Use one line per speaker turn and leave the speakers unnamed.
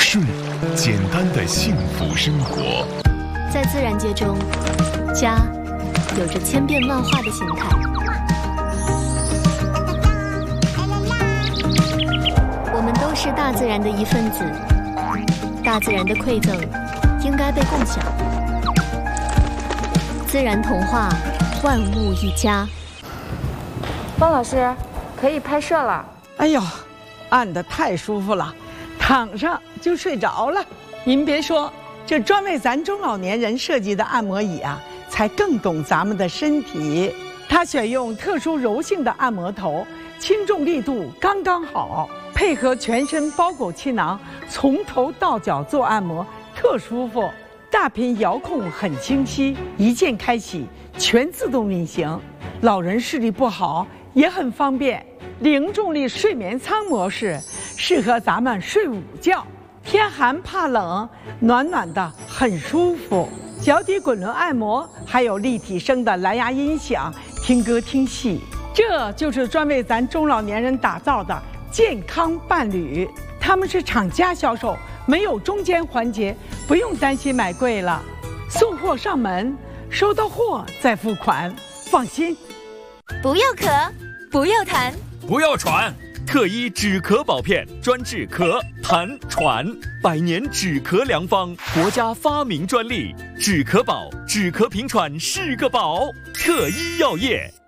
睡，简单的幸福生活。
在自然界中，家有着千变万化的形态。我们都是大自然的一份子，大自然的馈赠应该被共享。自然童话，万物一家。
方老师，可以拍摄了。
哎呦，按得太舒服了，躺上就睡着了。您别说，这专为咱中老年人设计的按摩椅啊，才更懂咱们的身体。它选用特殊柔性的按摩头，轻重力度刚刚好，配合全身包裹气囊，从头到脚做按摩，特舒服。大屏遥控很清晰，一键开启，全自动运行。老人视力不好也很方便。零重力睡眠舱模式适合咱们睡午觉，天寒怕冷，暖暖的很舒服。脚底滚轮按摩，还有立体声的蓝牙音响，听歌听戏。这就是专为咱中老年人打造的健康伴侣。他们是厂家销售，没有中间环节，不用担心买贵了。送货上门，收到货再付款，放心。
不要咳，不要痰，
不要喘，特医止咳宝片专治咳、痰、喘，100年止咳良方，国家发明专利，止咳宝，止咳平喘是个宝，特医药业。